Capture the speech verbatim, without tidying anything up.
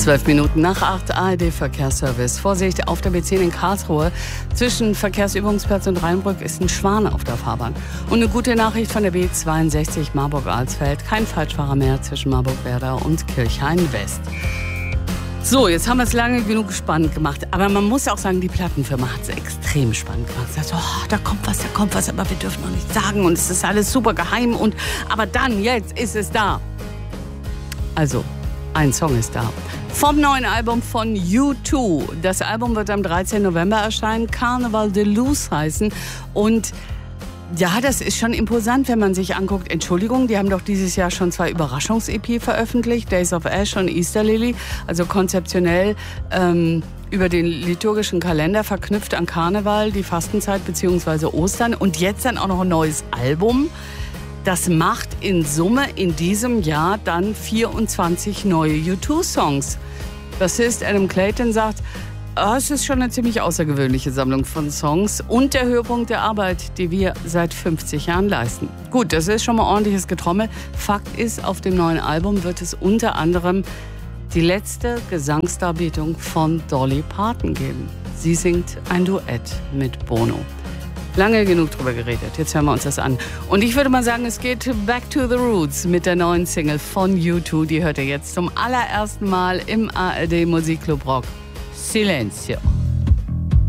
Zwölf Minuten nach acht, A R D-Verkehrsservice. Vorsicht, auf der B zehn in Karlsruhe. Zwischen Verkehrsübungsplatz und Rheinbrück ist ein Schwan auf der Fahrbahn. Und eine gute Nachricht von der B zweiundsechzig Marburg-Alsfeld. Kein Falschfahrer mehr zwischen Marburg-Werder und Kirchhain-West. So, jetzt haben wir es lange genug spannend gemacht. Aber man muss auch sagen, die Plattenfirma hat es extrem spannend gemacht. Sie sagt so, oh, da kommt was, da kommt was, aber wir dürfen noch nichts sagen. Und es ist alles super geheim. Und, aber dann, jetzt ist es da. Also, ein Song ist da. Vom neuen Album von U zwei. Das Album wird am dreizehnten November erscheinen. Carnival de Luz heißen. Und ja, das ist schon imposant, wenn man sich anguckt. Entschuldigung, die haben doch dieses Jahr schon zwei Überraschungs-E P veröffentlicht. Days of Ash und Easter Lily. Also konzeptionell ähm, über den liturgischen Kalender verknüpft an Karneval, die Fastenzeit bzw. Ostern. Und jetzt dann auch noch ein neues Album. Das macht in Summe in diesem Jahr dann vierundzwanzig neue U zwei Songs. Bassist Adam Clayton sagt, oh, es ist schon eine ziemlich außergewöhnliche Sammlung von Songs und der Höhepunkt der Arbeit, die wir seit fünfzig Jahren leisten. Gut, das ist schon mal ordentliches Getrommel. Fakt ist, auf dem neuen Album wird es unter anderem die letzte Gesangsdarbietung von Dolly Parton geben. Sie singt ein Duett mit Bono. Lange genug drüber geredet, jetzt hören wir uns das an. Und ich würde mal sagen, es geht back to the roots mit der neuen Single von U zwei. Die hört ihr jetzt zum allerersten Mal im A R D Musikclub Rock. Silencio.